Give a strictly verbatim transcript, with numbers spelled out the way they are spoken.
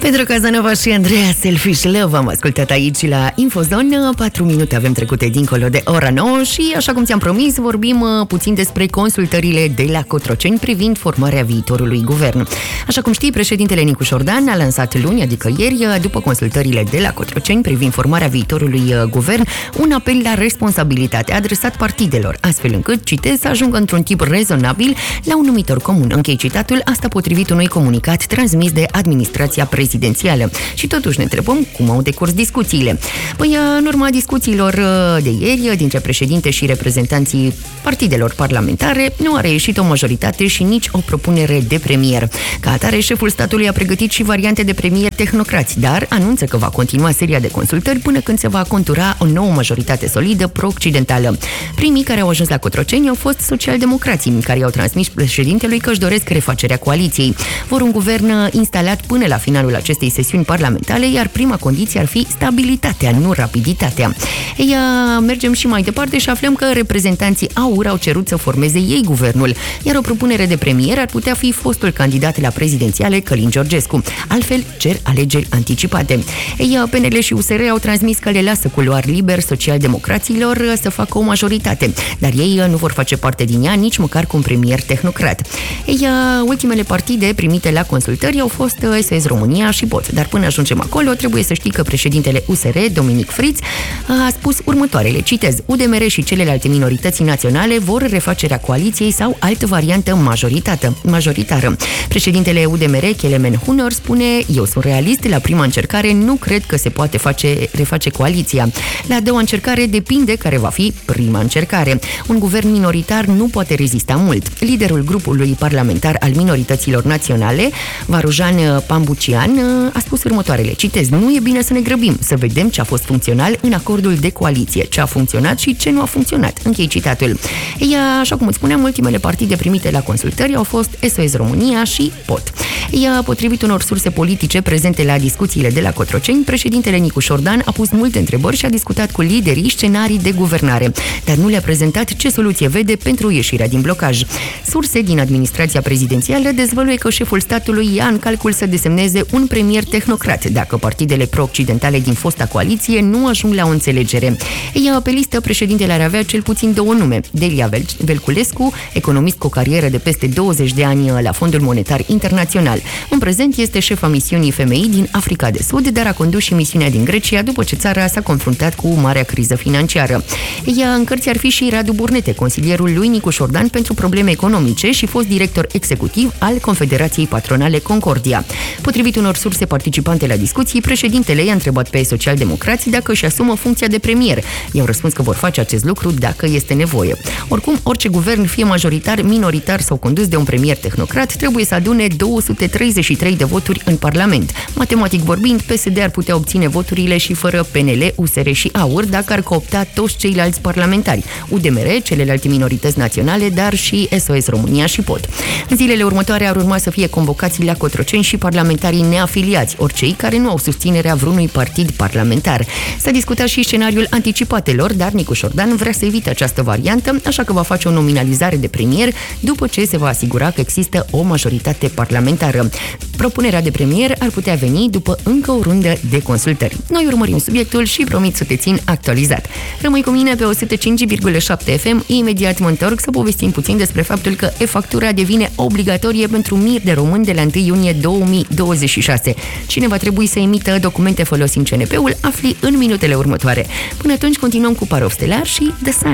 Pedro Casanova și Andreea Selfish Love am ascultat aici la Infozone. Patru minute avem trecute dincolo de ora nouă și, așa cum ți-am promis, vorbim puțin despre consultările de la Cotroceni privind formarea viitorului guvern. Așa cum știi, președintele Nicu Șordan a lansat luni, adică ieri, după consultările de la Cotroceni privind formarea viitorului guvern, un apel la responsabilitate adresat partidelor, astfel încât, citez, să ajungă într-un tip rezonabil la un numitor comun. Închei citatul, asta potrivit unui comunicat transmis de administrația prezidențială. Și totuși ne întrebăm cum au decurs discuțiile. Păi, în urma discuțiilor de ieri, dintre președinte și reprezentanții partidelor parlamentare, nu a reieșit o majoritate și nici o propunere de premier. Ca atare, șeful statului a pregătit și variante de premier tehnocrați, dar anunță că va continua seria de consultări până când se va contura o nouă majoritate solidă pro-occidentală. Primii care au ajuns la Cotroceni au fost socialdemocrații, care i-au transmis președintelui că își doresc refacerea coaliției. Vor un guvern instalat până la finalul acestei sesiuni parlamentare, iar prima condiție ar fi stabilitatea, nu rapiditatea. Ei, mergem și mai departe și aflăm că reprezentanții AUR au cerut să formeze ei guvernul, iar o propunere de premier ar putea fi fostul candidat la prezidențiale, Călin Georgescu. Altfel, cer alegeri anticipate. Ei, P N L și U S R au transmis că le lasă culoar liber socialdemocraților să facă o majoritate, dar ei nu vor face parte din ea nici măcar cu un premier tehnocrat. Ei, ultimele partide primite la consultări au fost S O S România și Pot, dar până ajungem acolo, trebuie să știi că președintele U S R, Dominic Friț, a spus următoarele, citez, U D M R și celelalte minorități naționale vor refacerea coaliției sau altă variantă majoritară. majoritară. Președintele U D M R, Kelemen Hunor, spune, eu sunt realist, la prima încercare nu cred că se poate face, reface coaliția. La a doua încercare depinde care va fi prima încercare. Un guvern minoritar nu poate rezista mult. Liderul grupului parlamentar al minorităților naționale, Varujan Pambucian, a spus următoarele, citez, nu e bine să ne grăbim, să vedem ce a fost funcțional în acordul de coaliție, ce a funcționat și ce nu a funcționat. Închei citatul. Ei, așa cum îți spuneam, ultimele partide primite la consultări au fost S O S România și Pot. Ei, potrivit unor surse politice prezente la discuțiile de la Cotroceni, președintele Nicu Șordan a pus multe întrebări și a discutat cu liderii scenarii de guvernare, dar nu le-a prezentat ce soluție vede pentru ieșirea din blocaj. Surse din administrația prezidențială dezvăluie că șeful statului ia în calcul să desemneze un premier tehnocrat dacă partidele pro-occidentale din fosta coaliție nu ajung la o înțelegere. Ei, pe listă, președintele ar avea cel puțin două nume. Delia Velculescu, economist cu o carieră de peste douăzeci de ani la Fondul Monetar Internațional. În prezent este șefa misiunii femei din Africa de Sud, dar a condus și misiunea din Grecia după ce țara s-a confruntat cu marea criză financiară. Ea în cărți ar fi și Radu Burnete, consilierul lui Nicu Șordan pentru probleme economice și fost director executiv al Confederației Patronale Concordia. Potrivit unor surse participante la discuții, președintele i-a întrebat pe socialdemocrații dacă își asumă funcția de premier. I-au răspuns că vor face acest lucru dacă este nevoie. Oricum, orice guvern, fie majoritar, minoritar sau condus de un premier tehnocrat, trebuie să adune două sute treizeci și trei de voturi în Parlament. Matematic vorbind, P S D ar putea obține voturile și fără P N L, U S R și AUR dacă ar coopta toți ceilalți parlamentari, U D M R, celelalte minorități naționale, dar și S O S România și Pot. În zilele următoare ar urma să fie convocați la Cotroceni și parlamentarii neafiliați, ori cei care nu au susținerea vreunui partid parlamentar. S-a discutat și scenariul anticipatelor, dar Nicu Șordan vrea să evite această variantă, așa că va face o nominalizare de premier după ce se va asigura că există o majoritate parlamentară. Propunerea de premier ar putea veni după încă o rundă de consultări. Noi urmărim subiectul și promit să te țin actualizat. Rămâi cu mine pe o sută cinci virgulă șapte F M, imediat mă întorc să povestim puțin despre faptul că e-factura devine obligatorie pentru mii de români de la întâi iunie două mii douăzeci și șase. Cine va trebui să emită documente folosind C N P-ul, afli în minutele următoare. Până atunci continuăm cu Parov Stelar și The Sun.